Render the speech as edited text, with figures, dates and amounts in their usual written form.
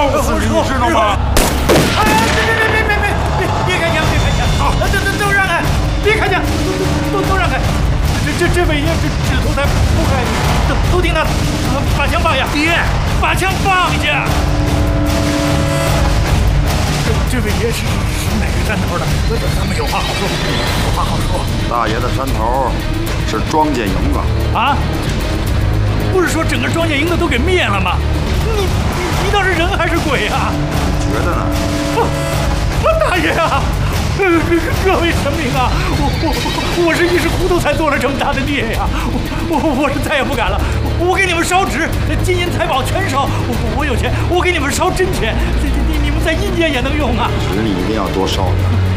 烧死你，知道吗？ 别开枪！别开枪！好，都让开！别开枪！都让开！这位爷指头才不开，都听他把枪放下！爹，把枪放下！这位爷是哪个山头的？咱们有话好说，有话好说。 大爷的山头是庄稼营子啊！不是说整个庄稼营子都给灭了吗？你倒是人还是鬼啊？ 觉得呢？ 大爷啊！各位神明啊！我是一时糊涂才做了这么大的孽呀！我是再也不敢了。我给你们烧纸，金银财宝全烧。我有钱，我给你们烧真钱。你们在阴间也能用啊！ 纸你一定要多烧。